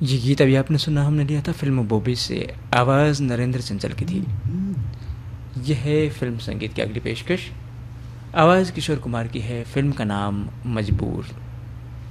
ये गीत अभी आपने सुना, हमने लिया था फिल्म बॉबी से। आवाज़ नरेंद्र चंचल की थी। यह है फिल्म संगीत की अगली पेशकश। आवाज़ किशोर कुमार की है। फिल्म का नाम मजबूर।